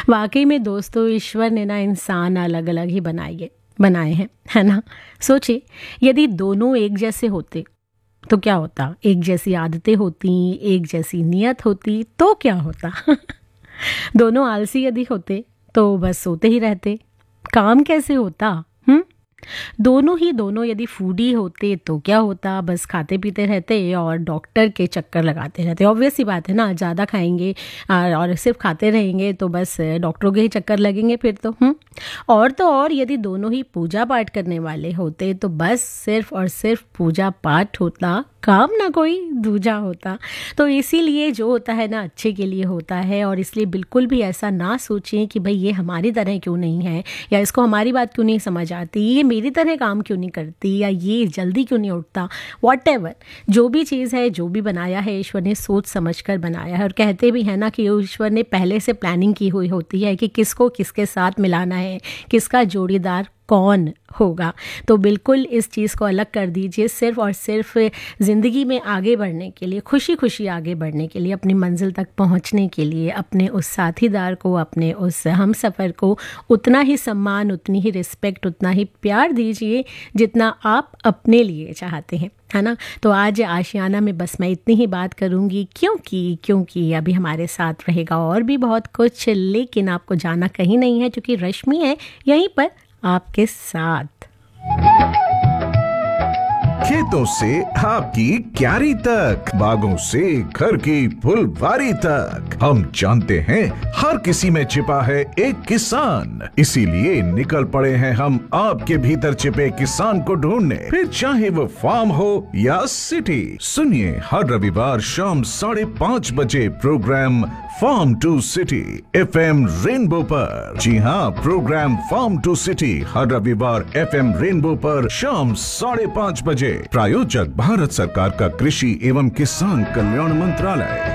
वाकई में दोस्तों, ईश्वर ने ना इंसान अलग अलग ही बनाए हैं, है ना। सोचिए, यदि दोनों एक जैसे होते तो क्या होता? एक जैसी आदतें होती, एक जैसी नियत होती तो क्या होता? दोनों आलसी यदि होते तो बस सोते ही रहते, काम कैसे होता? दोनों यदि फूडी होते तो क्या होता? बस खाते पीते रहते और डॉक्टर के चक्कर लगाते रहते। ऑब्वियस सी बात है ना, ज़्यादा खाएंगे और सिर्फ खाते रहेंगे तो बस डॉक्टरों के ही चक्कर लगेंगे फिर तो। और तो और यदि दोनों ही पूजा पाठ करने वाले होते तो बस सिर्फ और सिर्फ पूजा पाठ होता, काम ना कोई दूजा होता। तो इसीलिए जो होता है ना अच्छे के लिए होता है, और इसलिए बिल्कुल भी ऐसा ना सोचें कि भाई ये हमारी तरह क्यों नहीं है, या इसको हमारी बात क्यों नहीं समझ आती, ये मेरी तरह काम क्यों नहीं करती, या ये जल्दी क्यों नहीं उठता। व्हाटएवर जो भी चीज़ है, जो भी बनाया है, ईश्वर ने सोच समझ कर बनाया है। और कहते भी है ना कि ईश्वर ने पहले से प्लानिंग की हुई होती है कि किसको किसके साथ मिलाना है, किसका जोड़ीदार कौन होगा। तो बिल्कुल इस चीज़ को अलग कर दीजिए। सिर्फ और सिर्फ ज़िंदगी में आगे बढ़ने के लिए, खुशी खुशी आगे बढ़ने के लिए, अपनी मंजिल तक पहुंचने के लिए अपने उस साथीदार को, अपने उस हमसफ़र को उतना ही सम्मान, उतनी ही रिस्पेक्ट, उतना ही प्यार दीजिए जितना आप अपने लिए चाहते हैं, है ना। तो आज आशियाना में बस मैं इतनी ही बात करूँगी, क्योंकि अभी हमारे साथ रहेगा और भी बहुत कुछ, लेकिन आपको जाना कहीं नहीं है क्योंकि रश्मि है यहीं पर आपके साथ। खेतों से आपकी क्यारी तक, बागों से घर की फुलवारी तक, हम जानते हैं हर किसी में छिपा है एक किसान। इसीलिए निकल पड़े हैं हम आपके भीतर छिपे किसान को ढूंढने, फिर चाहे वो फार्म हो या सिटी। सुनिए हर रविवार शाम 5:30 बजे programme farm to city FM rainbow पर। जी हाँ, प्रोग्राम फार्म टू सिटी हर रविवार FM रेनबो पर शाम 5:30 बजे। प्रायोजक भारत सरकार का कृषि एवं किसान कल्याण मंत्रालय।